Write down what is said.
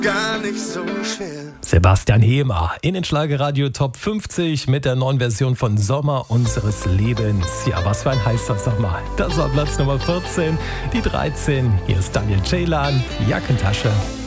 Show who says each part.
Speaker 1: gar nicht so schwer.
Speaker 2: Sebastian Hemer in den Schlagerradio Top 50 mit der neuen Version von Sommer unseres Lebens. Ja, was für ein heißer Sommer. Das war Platz Nummer 14, die 13. Hier ist Daniel Ceylan, Jackentasche.